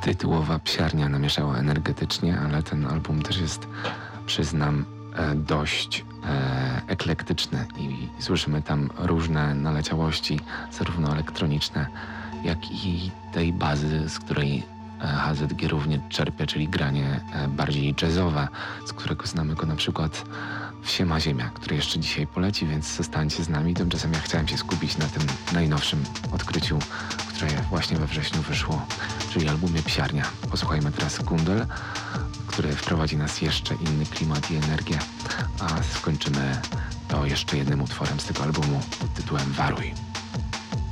Tytułowa psiarnia namieszała energetycznie, ale ten album też jest, przyznam, dość eklektyczny i słyszymy tam różne naleciałości, zarówno elektroniczne, jak i tej bazy, z której HZG również czerpie, czyli granie bardziej jazzowe, z którego znamy go na przykład w Siema Ziemia, który jeszcze dzisiaj poleci, więc zostańcie z nami. Tymczasem ja chciałem się skupić na tym najnowszym odkryciu, które właśnie we wrześniu wyszło, czyli albumie Psiarnia. Posłuchajmy teraz Kundel, który wprowadzi nas jeszcze inny klimat i energię, a skończymy to jeszcze jednym utworem z tego albumu pod tytułem Waruj.